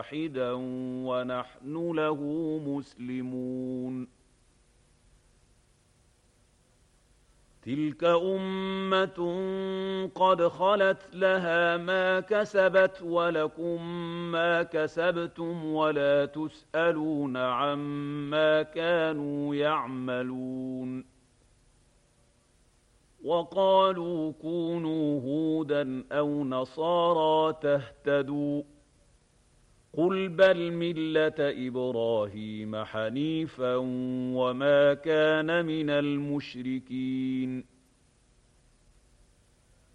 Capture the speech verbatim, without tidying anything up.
واحدا ونحن له مسلمون. تلك أمة قد خلت لها ما كسبت ولكم ما كسبتم ولا تسألون عما كانوا يعملون. وقالوا كونوا هودا أو نصارى تهتدوا قل بل ملة إبراهيم حنيفا وما كان من المشركين.